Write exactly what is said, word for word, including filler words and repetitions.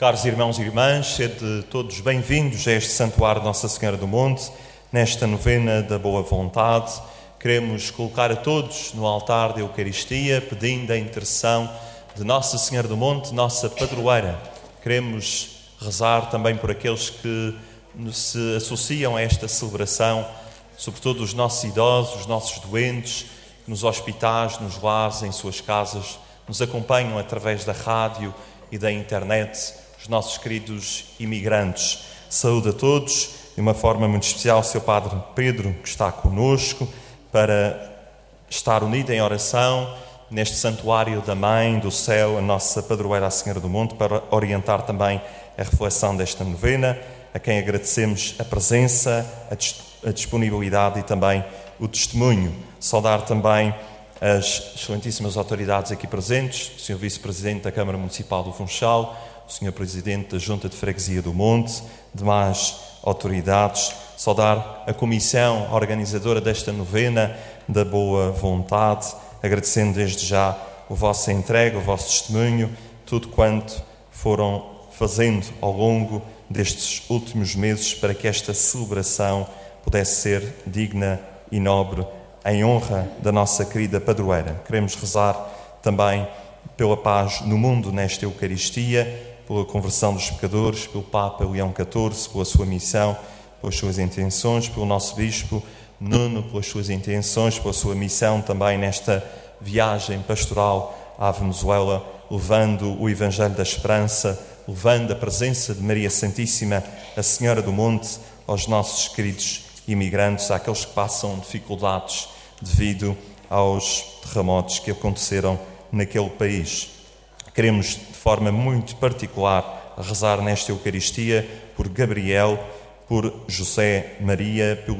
Caros irmãos e irmãs, sede todos bem-vindos a este Santuário de Nossa Senhora do Monte, nesta novena da Boa Vontade. Queremos colocar a todos no altar da Eucaristia, pedindo a intercessão de Nossa Senhora do Monte, nossa padroeira. Queremos rezar também por aqueles que se associam a esta celebração, sobretudo os nossos idosos, os nossos doentes, nos hospitais, nos lares, em suas casas, nos acompanham através da rádio e da internet, os nossos queridos imigrantes. Saúde a todos, de uma forma muito especial, o seu Padre Pedro, que está conosco, para estar unido em oração neste santuário da Mãe do Céu, a nossa padroeira, a Senhora do Monte, para orientar também a reflexão desta novena, a quem agradecemos a presença, a disponibilidade e também o testemunho. Saudar também as excelentíssimas autoridades aqui presentes, o senhor Vice-Presidente da Câmara Municipal do Funchal, o senhor Presidente da Junta de Freguesia do Monte, demais autoridades. Saudar a comissão organizadora desta novena da Boa Vontade, agradecendo desde já a vossa entrega, o vosso testemunho, tudo quanto foram fazendo ao longo destes últimos meses para que esta celebração pudesse ser digna e nobre, em honra da nossa querida padroeira. Queremos rezar também pela paz no mundo nesta Eucaristia, pela conversão dos pecadores, pelo Papa Leão catorze, pela sua missão, pelas suas intenções, pelo nosso Bispo Nuno, pelas suas intenções, pela sua missão também nesta viagem pastoral à Venezuela, levando o Evangelho da Esperança, levando a presença de Maria Santíssima, a Senhora do Monte, aos nossos queridos imigrantes, àqueles que passam dificuldades devido aos terremotos que aconteceram naquele país. Queremos, de forma muito particular, rezar nesta Eucaristia por Gabriel, por José Maria, pelo